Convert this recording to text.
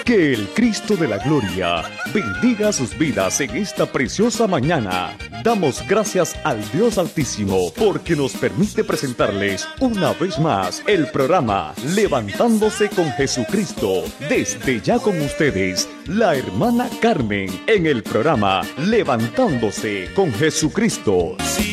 Que el Cristo de la Gloria bendiga sus vidas en esta preciosa mañana. Damos gracias al Dios Altísimo porque nos permite presentarles una vez más el programa Levantándose con Jesucristo. Desde ya con ustedes, la hermana Carmen en el programa Levantándose con Jesucristo.